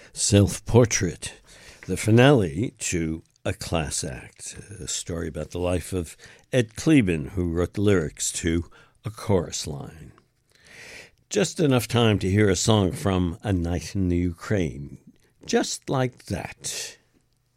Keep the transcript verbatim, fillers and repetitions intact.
Self-Portrait, the finale to a class act, a story about the life of Ed Kleben, who wrote the lyrics to A Chorus Line. Just enough time to hear a song from A Night in the Ukraine, just like that.